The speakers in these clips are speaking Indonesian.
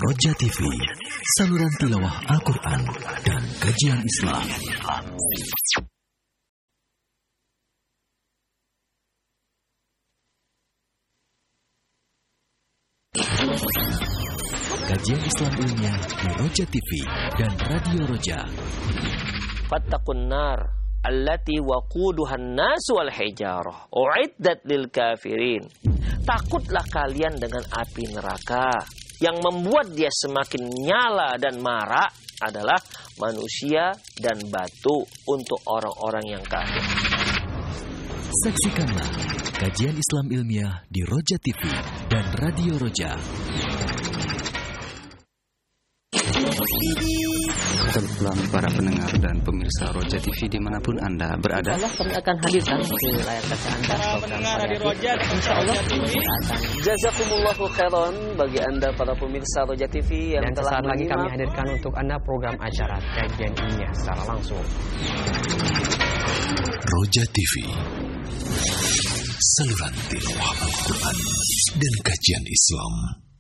Roja TV, saluran tilawah Al-Quran dan kajian Islam. Kajian Islam ilmiah di Roja TV dan Radio Roja. Fattaqun nar allati waquduhan nas wal hijarah uiddat lil kafirin. Takutlah kalian dengan api neraka yang membuat dia semakin nyala dan marak adalah manusia dan batu untuk orang-orang yang kafir. Saksikanlah kajian Islam ilmiah di Roja TV dan Radio Roja. Selamat para pendengar dan pemirsa Roja TV dimanapun Anda berada. Insyaallah kami akan hadirkan di layar kaca Anda program di Roja. Insyaallah jazakumullahu khairan bagi Anda para pemirsa Roja TV yang dan telah sesaat lagi kami hadirkan untuk Anda program acara kajian ilmiah secara langsung. Roja TV, saluran tilawah Al-Quran dan kajian Islam.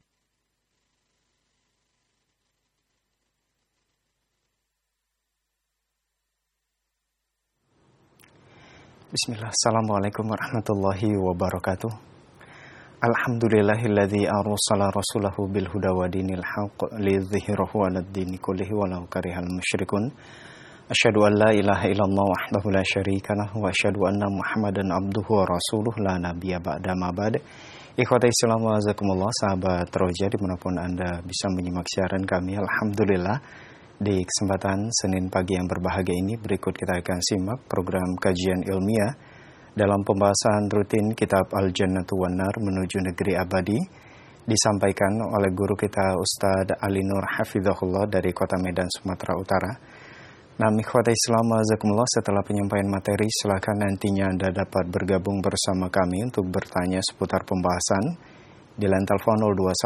Bismillah, assalamualaikum warahmatullahi wabarakatuh. Alhamdulillahilladzi arsala rasulahu bil huda wa dinil haqq liyudhhirahu 'alad dini kullihi walau karihal musyrikun. Asyhadu an la ilaha illallah wahdahu la syarika lahu wa asyhadu anna Muhammadan abduhu wa rasuluhu la nabiyya ba'da ma ba'd. Ikhwati Islam wa jazakumullah, sahabat Roja dimanapun Anda bisa menyimak siaran kami. Alhamdulillah, di kesempatan Senin pagi yang berbahagia ini, berikut kita akan simak program kajian ilmiah dalam pembahasan rutin kitab Al-Jannatu wan Nar menuju negeri abadi, disampaikan oleh guru kita Ustadz Ali Nur Hafizahullah dari Kota Medan, Sumatera Utara. Nah, ikhwata Islam azakumullah, setelah penyampaian materi, silakan nantinya Anda dapat bergabung bersama kami untuk bertanya seputar pembahasan di line telepon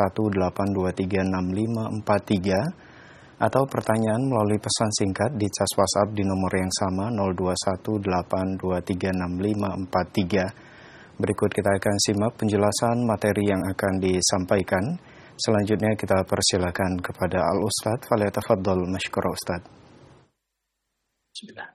0218236543 atau pertanyaan melalui pesan singkat di cas WhatsApp di nomor yang sama 0218236543. Berikut kita akan simak penjelasan materi yang akan disampaikan. Selanjutnya kita persilakan kepada Al-Ustadz. Falyatafaddal masykur Ustadz. Bismillah.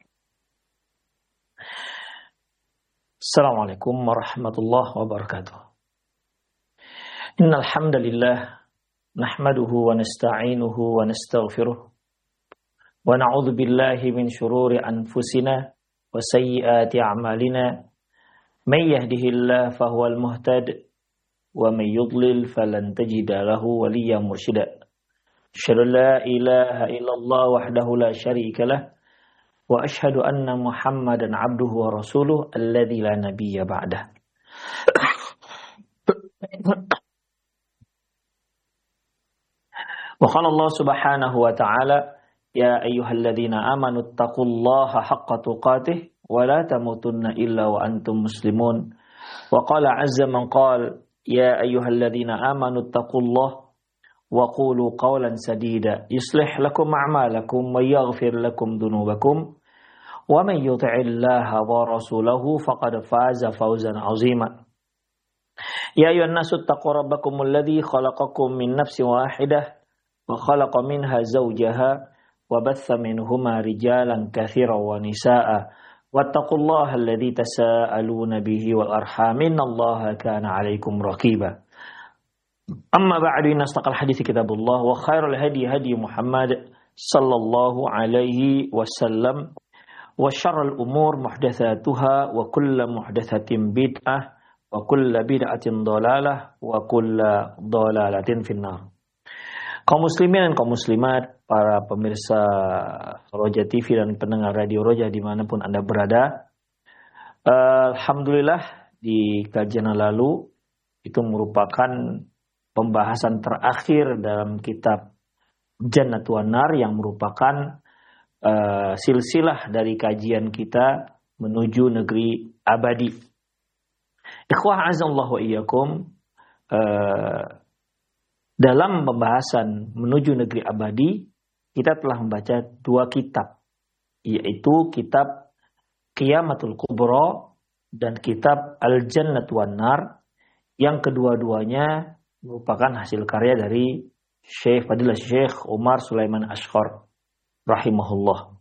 Assalamualaikum warahmatullahi wabarakatuh. Innal hamdalillah nahmaduhu wa nasta'inuhu wa nastaghfiruh wa na'udzu billahi min shururi anfusina wa sayyiati a'malina may yahdihillahu fahuwal muhtad wa may yudlil falan tajida lahu waliyyan mursyida. Asyhadu la ilaha illallah wahdahu la syarika lah wa asyhadu anna Muhammadan abduhu wa rasuluh alladzi la nabiyya ba'dah. Wa qala Allah subhanahu wa ta'ala ya ayyuhalladzina amanu taqullaha haqqa tuqatih wa la tamutunna illa wa antum muslimun. Wa qala azza man qala ya ayyuhalladzina amanu taqullaha wa qulu qawlan sadida yuslih lakum a'malakum wa yaghfir lakum dhunubakum wa man yuti'illaha wa rasulahu faqad faza fawzan 'azima. Ya ayyuhan nasu taqu rabbakumul ladzi khalaqakum min nafsin wahidah wa khalaqa minha zawjaha wa batha minhuma rijalan katsiran wa nisaa'a wattaqullaha alladzi tasaaluna bihi wal arham innallaha kana 'alaikum raqiba. Amma ba'du, inna astaqal hadithi kitabullah wa khairul hadi hadi Muhammad sallallahu alaihi wasallam wa syarrul umur muhdatsatuha wa kullu muhdatsatin bid'ah wa kullu bid'atin dhalalah wa kullu dhalalatin finnar. Kaum muslimin dan kaum muslimat, para pemirsa Roja TV dan pendengar Radio Roja dimanapun Anda berada, alhamdulillah di kajian lalu itu merupakan pembahasan terakhir dalam kitab Jannatu wan Nar yang merupakan silsilah dari kajian kita menuju negeri abadi. Ikhwah azallahu wa iyyakum, dalam pembahasan menuju negeri abadi, kita telah membaca dua kitab, yaitu kitab Qiyamatul Kubra dan kitab Al-Jannatu wan Nar, yang kedua-duanya merupakan hasil karya dari Fadilah Syekh Umar Sulaiman Ashqar rahimahullah.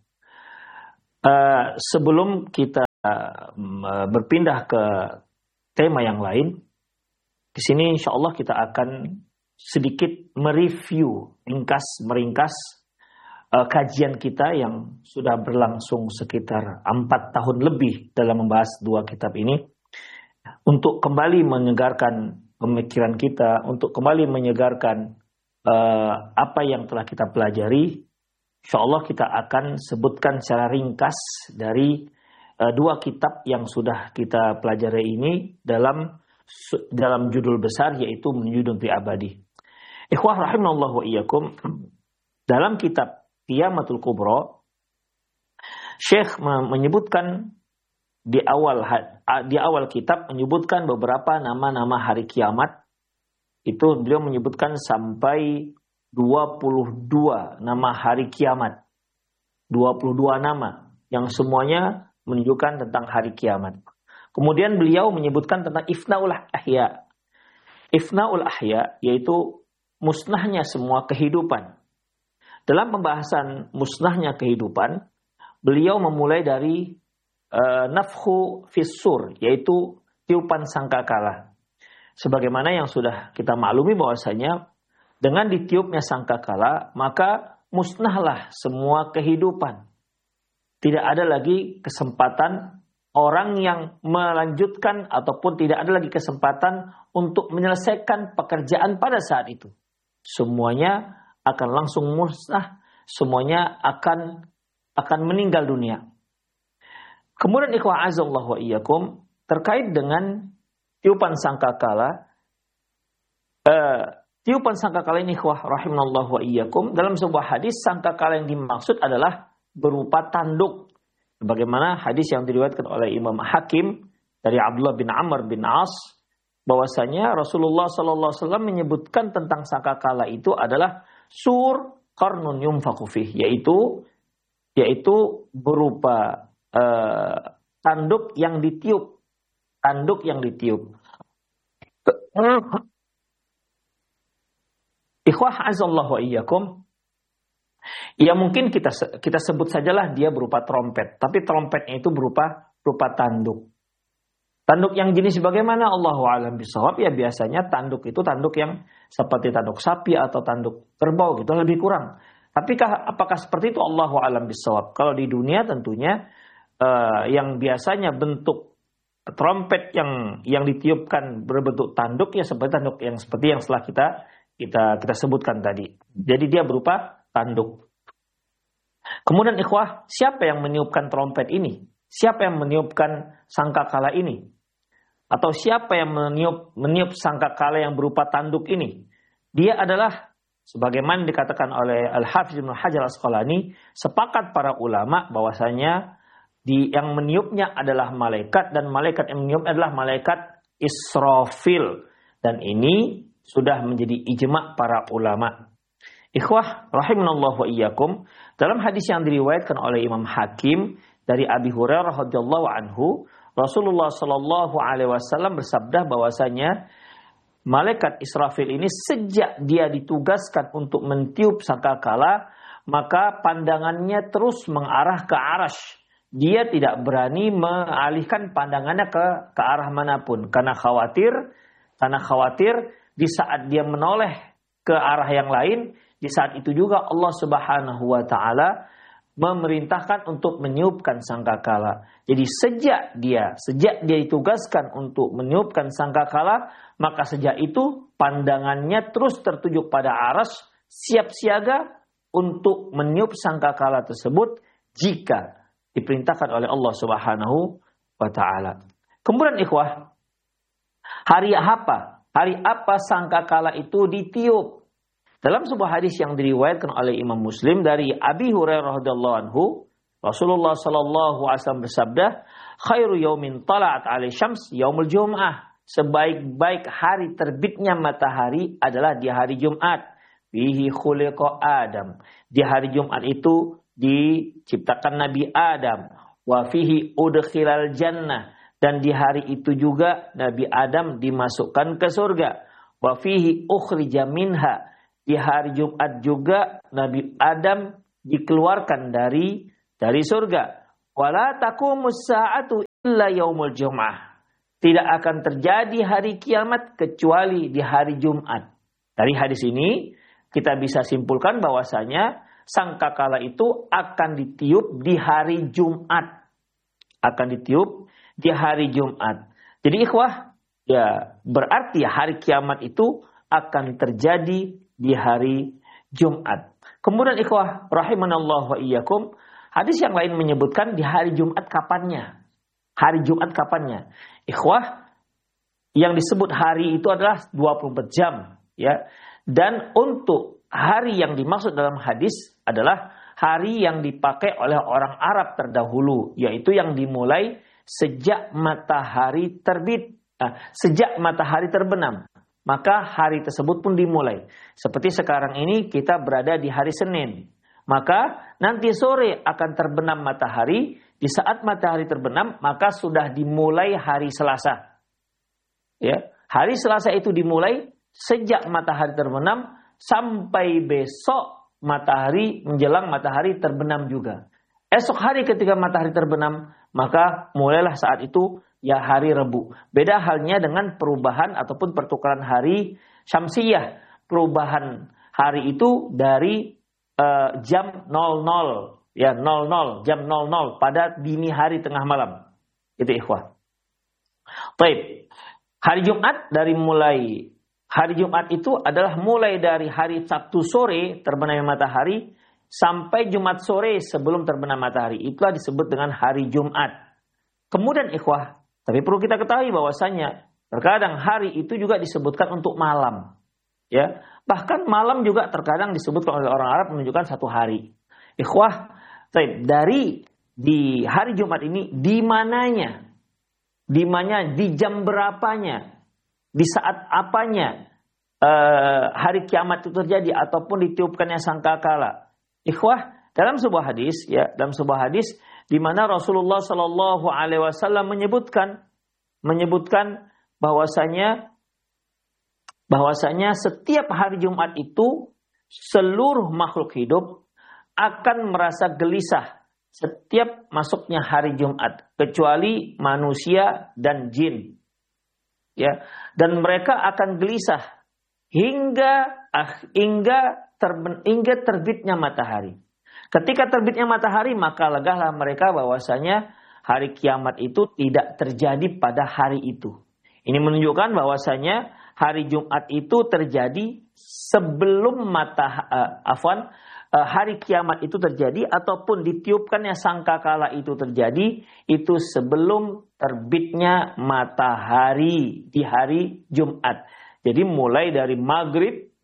Sebelum kita berpindah ke tema yang lain, di sini insyaallah kita akan sedikit mereview, meringkas kajian kita yang sudah berlangsung sekitar 4 tahun lebih dalam membahas 2 kitab ini, untuk kembali menyegarkan pemikiran kita, untuk kembali menyegarkan apa yang telah kita pelajari. Insyaallah kita akan sebutkan secara ringkas dari 2 kitab yang sudah kita pelajari ini dalam judul besar, yaitu Menuju Negeri Abadi. Ikhwah rahimallahu wa iyyakum, dalam kitab Qiyamatul Kubra, Syekh menyebutkan di awal kitab menyebutkan beberapa nama-nama hari kiamat. Itu beliau menyebutkan sampai 22 nama hari kiamat. 22 nama yang semuanya menunjukkan tentang hari kiamat. Kemudian beliau menyebutkan tentang ifnaul ahya. Ifnaul ahya yaitu musnahnya semua kehidupan. Dalam pembahasan musnahnya kehidupan, beliau memulai dari nafkhu fissur, yaitu tiupan sangkakala. Sebagaimana yang sudah kita maklumi bahwasanya dengan ditiupnya sangkakala, maka musnahlah semua kehidupan. Tidak ada lagi kesempatan orang yang melanjutkan ataupun tidak ada lagi kesempatan untuk menyelesaikan pekerjaan pada saat itu. Semuanya akan langsung musnah, semuanya akan meninggal dunia. Kemudian ikhwah azallahu wa iyyakum, terkait dengan tiupan sangkakala, tiupan sangkakala ini ikhwah rahimallahu wa iyyakum, dalam sebuah hadis sangkakala yang dimaksud adalah berupa tanduk. Bagaimana hadis yang diriwayatkan oleh Imam Hakim dari Abdullah bin Amr bin As, bahwasanya Rasulullah sallallahu alaihi wasallam menyebutkan tentang sangkakala itu adalah sur qarnun yunfaqu fih, yaitu berupa tanduk yang ditiup. Ikhwah azallahu wa iyyakum, ya mungkin kita sebut sajalah dia berupa trompet, tapi trompetnya itu berupa tanduk. Tanduk yang jenis bagaimana? Allahu a'lam bishawab. Ya biasanya tanduk itu tanduk yang seperti tanduk sapi atau tanduk kerbau gitu, lebih kurang. Tapi apakah seperti itu? Allahu a'lam bishawab. Kalau di dunia tentunya yang biasanya bentuk trompet yang ditiupkan berbentuk tanduk, ya seperti tanduk yang setelah kita sebutkan tadi. Jadi dia berupa tanduk. Kemudian ikhwah, siapa yang meniupkan trompet ini? Siapa yang meniupkan sangkakala ini? Atau siapa yang meniup sangkakala yang berupa tanduk ini? Dia adalah, sebagaimana dikatakan oleh Al-Hafiz Ibnu Hajar Al-Asqalani, sepakat para ulama bahwasanya yang meniupnya adalah malaikat, dan malaikat yang meniup adalah malaikat Israfil. Dan ini sudah menjadi ijma' para ulama. Ikhwah rahimanallahu wa iyyakum, dalam hadis yang diriwayatkan oleh Imam Hakim dari Abi Hurairah radhiyallahu anhu, Rasulullah sallallahu alaihi wasallam bersabda bahwasanya malaikat Israfil ini sejak dia ditugaskan untuk mentiup sangkakala, maka pandangannya terus mengarah ke arasy. Dia tidak berani mengalihkan pandangannya ke arah manapun karena khawatir di saat dia menoleh ke arah yang lain, di saat itu juga Allah Subhanahu wa taala memerintahkan untuk meniupkan sangkakala. Jadi sejak dia ditugaskan untuk meniupkan sangkakala, maka sejak itu pandangannya terus tertuju pada arasy, siap siaga untuk meniup sangkakala tersebut jika diperintahkan oleh Allah Subhanahu wa taala. Kemudian ikhwah, hari apa sangkakala itu ditiup? Dalam sebuah hadis yang diriwayatkan oleh Imam Muslim dari Abi Hurairah radhiyallahu anhu, Rasulullah sallallahu alaihi wasallam bersabda, "Khairu yaumin tala'at 'alaihi syams yaumul jum'ah." Sebaik-baik hari terbitnya matahari adalah di hari Jumat. Fihi khuliqa Adam. Di hari Jumat itu diciptakan Nabi Adam. Wa fihi udkhilal jannah. Dan di hari itu juga Nabi Adam dimasukkan ke surga. Wa fihi ukhrija minha. di hari Jumat juga Nabi Adam dikeluarkan dari surga. Wala taqumus sa'atu illa yaumul jum'ah. Tidak akan terjadi hari kiamat kecuali di hari Jumat. Dari hadis ini kita bisa simpulkan bahwasanya sangkakala itu akan ditiup di hari Jumat. Akan ditiup di hari Jumat. Jadi ikhwah, ya berarti hari kiamat itu akan terjadi di hari Jumat. Kemudian ikhwah rahimanallahu wa iyyakum, hadis yang lain menyebutkan di hari Jumat kapannya. Hari Jumat kapannya? Ikhwah, yang disebut hari itu adalah 24 jam, ya. Dan untuk hari yang dimaksud dalam hadis adalah hari yang dipakai oleh orang Arab terdahulu, yaitu yang dimulai sejak matahari terbit, sejak matahari terbenam. Maka hari tersebut pun dimulai. Seperti sekarang ini kita berada di hari Senin. Maka nanti sore akan terbenam matahari. Di saat matahari terbenam, maka sudah dimulai hari Selasa. Ya, hari Selasa itu dimulai sejak matahari terbenam sampai besok matahari menjelang matahari terbenam juga. Esok hari ketika matahari terbenam, maka mulailah saat itu ya hari Rebu. Beda halnya dengan perubahan ataupun pertukaran hari Syamsiyah. Perubahan hari itu dari jam 00 ya 00 jam 00 pada dini hari tengah malam. Itu ikhwah. Baik. Hari Jumat hari Jumat itu adalah mulai dari hari Sabtu sore terbenamnya matahari sampai Jumat sore sebelum terbenam matahari. Itulah disebut dengan hari Jumat. Kemudian ikhwah, tapi perlu kita ketahui bahwasanya terkadang hari itu juga disebutkan untuk malam. Ya, bahkan malam juga terkadang disebutkan oleh orang Arab menunjukkan satu hari. Ikhwah, dari di hari Jumat ini di mananya? Di mana, di jam berapanya? Di saat apanya hari kiamat itu terjadi ataupun ditiupkannya sangkakala? Ikhwah, dalam sebuah hadis di mana Rasulullah Shallallahu Alaihi Wasallam menyebutkan bahwasanya setiap hari Jumat itu seluruh makhluk hidup akan merasa gelisah setiap masuknya hari Jumat kecuali manusia dan jin. Ya, dan mereka akan gelisah hingga terbitnya matahari. Ketika terbitnya matahari, maka legahlah mereka bahwasanya hari kiamat itu tidak terjadi pada hari itu. Ini menunjukkan bahwasanya hari Jumat itu terjadi sebelum hari kiamat itu terjadi ataupun ditiupkannya sangkakala itu terjadi itu sebelum terbitnya matahari di hari Jumat. Jadi mulai dari maghrib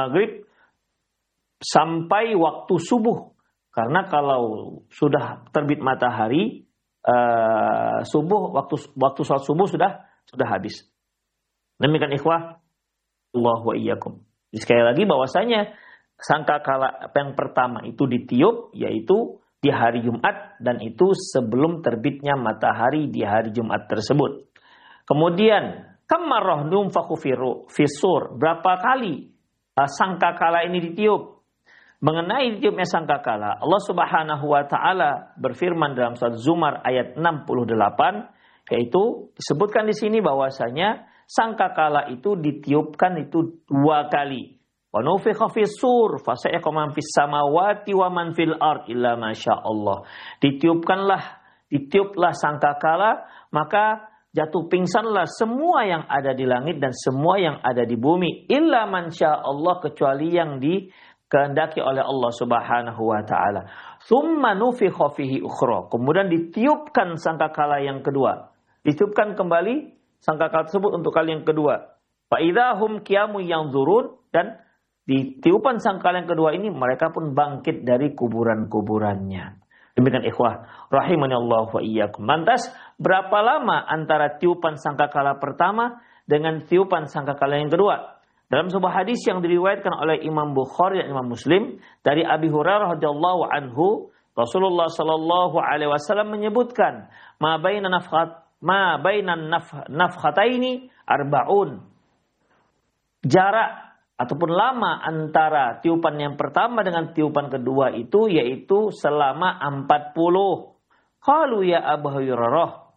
sampai waktu subuh. Karena kalau sudah terbit matahari subuh, waktu sholat subuh sudah habis. Demikian ikhwah, Allah wa iyyakum. Sekali lagi bahwasanya sangkakala yang pertama itu ditiup yaitu di hari Jumat dan itu sebelum terbitnya matahari di hari Jumat tersebut. Kemudian kamarroh numfakhu fisur, berapa kali sangkakala ini ditiup? Mengenai ditiupnya sangkakala, Allah Subhanahu wa taala berfirman dalam surat Zumar ayat 68, yaitu disebutkan di sini bahwasanya sangkakala itu ditiupkan itu 2 kali. Wa nufikha fis-sur fasa'iqa man fis samawati wa man fil ard illa masyaallah. Ditiuplah sangkakala, maka jatuh pingsanlah semua yang ada di langit dan semua yang ada di bumi illa masyaallah, kecuali yang dikehendaki oleh Allah Subhanahu wa taala. Tsumma nufikha fihi ukhra. Kemudian ditiupkan sangkakala yang kedua. Ditiupkan kembali sangkakala tersebut untuk kali yang kedua. Fa idzahum qiyamun yanzurun, dan di tiupan sangkakala yang kedua ini mereka pun bangkit dari kuburan-kuburannya. Demikian ikhwah rahimani Allah wa iyyakum. Lantas berapa lama antara tiupan sangkakala pertama dengan tiupan sangkakala yang kedua? Dalam sebuah hadis yang diriwayatkan oleh Imam Bukhari dan Imam Muslim dari Abi Hurairah radhiyallahu anhu, Rasulullah sallallahu alaihi wasallam menyebutkan ma bainan nafkhataini arba'un. Jarak ataupun lama antara tiupan yang pertama dengan tiupan kedua itu yaitu selama 40. Qalu ya Abu Hurairah,